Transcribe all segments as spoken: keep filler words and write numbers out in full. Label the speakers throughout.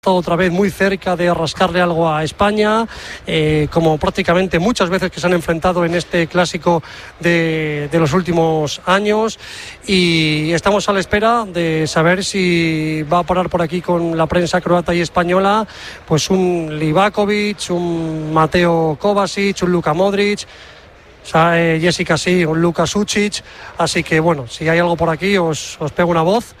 Speaker 1: otra vez muy cerca de rascarle algo a España, eh, como prácticamente muchas veces que se han enfrentado en este clásico de, de los últimos años, y estamos a la espera de saber si va a parar por aquí con la prensa croata y española pues un Livakovic, un Mateo Kovacic, un Luka Modric, o sea, eh, Jessica sí, un Luka Sučić, así que bueno, si hay algo por aquí os, os pego una voz.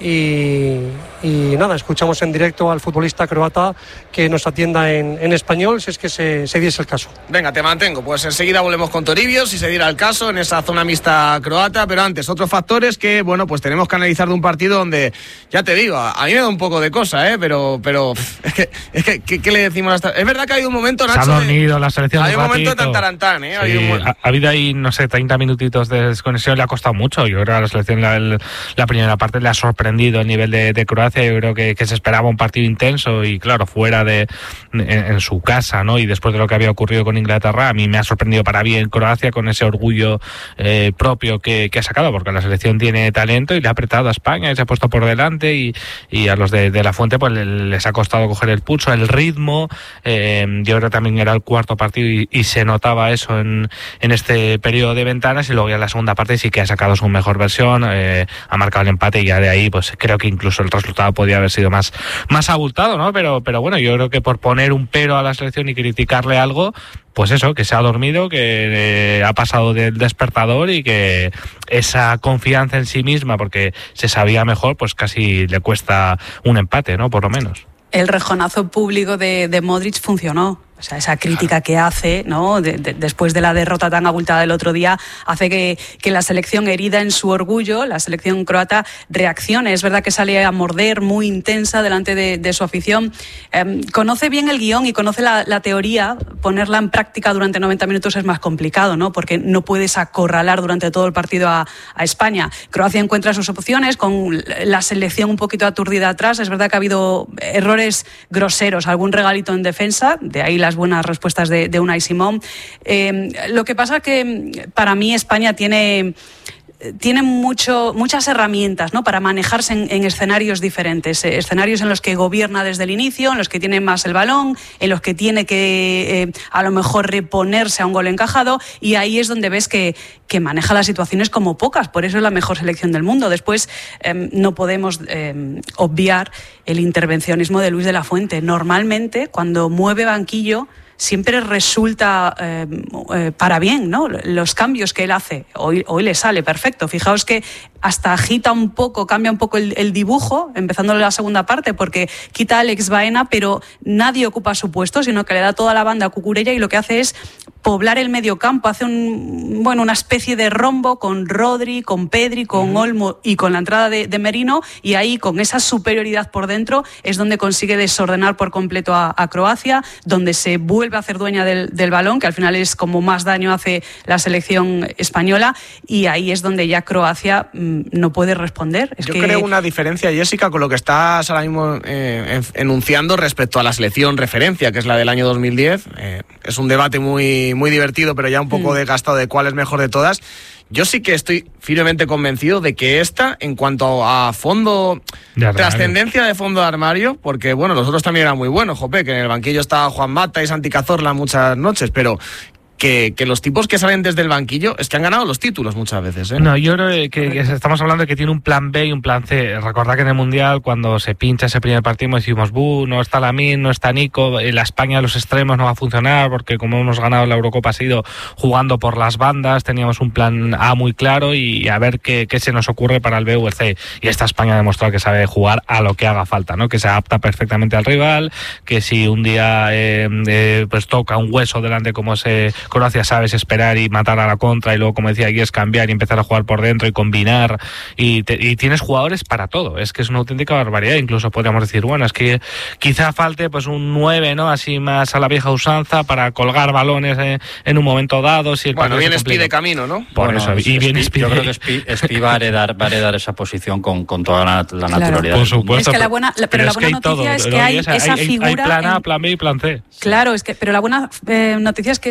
Speaker 1: Y, y nada, escuchamos en directo al futbolista croata que nos atienda en, en español si es que se, se diese el caso.
Speaker 2: Venga, te mantengo, pues enseguida volvemos con Toribio si se diera el caso en esa zona mixta croata, pero antes otros factores que, bueno, pues tenemos que analizar de un partido donde, ya te digo, a, a mí me da un poco de cosa, ¿eh? pero, pero es que, es que ¿qué, qué le decimos hasta? Es verdad que ha habido un momento, Nacho,
Speaker 3: se ha dormido de, la selección,
Speaker 2: hay un momento de tantarantán, ¿eh? Ha,
Speaker 3: sí,
Speaker 2: habido un...
Speaker 3: ha, ha habido ahí, no sé, treinta minutitos de desconexión, le ha costado mucho. Yo creo que a la selección la, la primera parte le ha sorprendido el nivel de, de Croacia. Yo creo que, que se esperaba un partido intenso y claro, fuera de en, en su casa, ¿no? Y después de lo que había ocurrido con Inglaterra, a mí me ha sorprendido para bien Croacia con ese orgullo eh, propio que, que ha sacado, porque la selección tiene talento y le ha apretado a España y se ha puesto por delante, y, y a los de, de la Fuente pues les ha costado coger el pulso, el ritmo. Eh, yo creo que también era el cuarto partido y, y se notaba eso en, en este periodo de ventanas, y luego ya en la segunda parte sí que ha sacado su mejor versión, eh, ha marcado el empate, y ya de ahí pues creo que incluso el resultado podía haber sido más, más abultado, ¿no? Pero, pero bueno, yo creo que por poner un pero a la selección y criticarle algo, pues eso, que se ha dormido, que eh, ha pasado del despertador, y que esa confianza en sí misma, porque se sabía mejor, pues casi le cuesta un empate, ¿no? Por lo menos.
Speaker 4: El rejonazo público de, de Modric funcionó. O sea, esa crítica que hace, ¿no? De, de, después de la derrota tan abultada del otro día, hace que, que la selección, herida en su orgullo, la selección croata, reaccione. Es verdad que sale a morder muy intensa delante de, de su afición. Eh, conoce bien el guión y conoce la, la teoría. Ponerla en práctica durante noventa minutos es más complicado, ¿no? Porque no puedes acorralar durante todo el partido a, a España. Croacia encuentra sus opciones con la selección un poquito aturdida atrás. Es verdad que ha habido errores groseros, algún regalito en defensa, de ahí las buenas respuestas de, de Unai Simón. Eh, lo que pasa que para mí España tiene... tiene mucho, muchas herramientas, ¿no? Para manejarse en, en escenarios diferentes, eh, escenarios en los que gobierna desde el inicio, en los que tiene más el balón, en los que tiene que eh, a lo mejor reponerse a un gol encajado, y ahí es donde ves que, que maneja las situaciones como pocas. Por eso es la mejor selección del mundo. Después eh, no podemos eh, obviar el intervencionismo de Luis de la Fuente. Normalmente cuando mueve banquillo siempre resulta eh, eh, para bien, ¿no? Los cambios que él hace, hoy, hoy le sale perfecto. Fijaos que hasta agita un poco, cambia un poco el, el dibujo, empezando la segunda parte, porque quita a Alex Baena, pero nadie ocupa su puesto, sino que le da toda la banda a Cucurella, y lo que hace es poblar el medio campo, hace un, bueno, una especie de rombo con Rodri, con Pedri, con Olmo y con la entrada de, de Merino, y ahí con esa superioridad por dentro es donde consigue desordenar por completo a, a Croacia, donde se vuelve a hacer dueña del, del balón, que al final es como más daño hace la selección española, y ahí es donde ya Croacia mmm, no puede responder. Es
Speaker 2: Yo
Speaker 4: que...
Speaker 2: creo una diferencia, Jessica, con lo que estás ahora mismo eh, enunciando respecto a la selección referencia, que es la del año dos mil diez. Eh, es un debate muy, muy divertido, pero ya un poco mm. desgastado de cuál es mejor de todas. Yo sí que estoy firmemente convencido de que esta, en cuanto a fondo, de trascendencia de fondo de armario, porque bueno, los otros también eran muy buenos, jope, que en el banquillo estaba Juan Mata y Santi Cazorla muchas noches, pero... Que, que los tipos que salen desde el banquillo es que han ganado los títulos muchas veces, ¿eh?
Speaker 3: No, yo creo que, que estamos hablando de que tiene un plan B y un plan C. Recordad que en el Mundial, cuando se pincha ese primer partido, decimos, buh, no está Lamine, no está Nico, la España de los extremos no va a funcionar, porque como hemos ganado la Eurocopa ha sido jugando por las bandas, teníamos un plan A muy claro, y a ver qué, qué se nos ocurre para el B o el C. Y esta España ha demostrado que sabe jugar a lo que haga falta, ¿no? Que se adapta perfectamente al rival, que si un día eh, eh, pues toca un hueso delante como ese... Croacia, sabes esperar y matar a la contra, y luego, como decía aquí, es cambiar y empezar a jugar por dentro y combinar, y, te, y tienes jugadores para todo. Es que es una auténtica barbaridad. Incluso podríamos decir, bueno, es que quizá falte pues un nueve, ¿no? Así más a la vieja usanza, para colgar balones en, en un momento dado. Si el
Speaker 2: bueno, bien Espi de camino, ¿no?
Speaker 3: Por
Speaker 5: bueno,
Speaker 3: eso, y bien Espi.
Speaker 5: Yo creo que Espi, Espi va a heredar, va a heredar esa posición con, con toda la, la
Speaker 4: claro,
Speaker 5: naturalidad.
Speaker 3: Por supuesto.
Speaker 4: Es que la buena, pero, pero la buena noticia todo, es que hay esa
Speaker 3: hay,
Speaker 4: figura...
Speaker 3: Hay plan A,
Speaker 4: en...
Speaker 3: plan B y plan C.
Speaker 4: Claro, es que, pero la buena eh, noticia es que esa figura es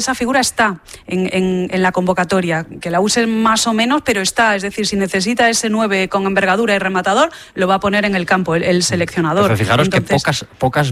Speaker 4: está en, en, en la convocatoria, que la use más o menos, pero está, es decir, si necesita ese nueve con envergadura y rematador, lo va a poner en el campo el, el seleccionador.
Speaker 5: Pero fijaros
Speaker 4: Entonces,
Speaker 5: que pocas, pocas